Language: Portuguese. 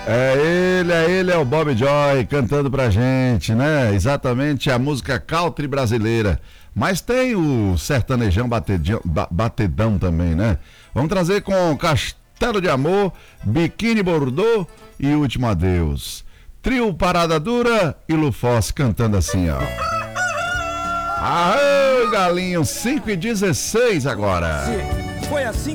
É o Bob Joy cantando pra gente, né? Exatamente a música country brasileira. Mas tem o sertanejão batedão também, né? Vamos trazer com Castelo de Amor, Biquíni Bordô e Último Adeus. Trio Parada Dura e Lufós cantando assim, ó. Aê, galinho, 5:16 agora. Foi assim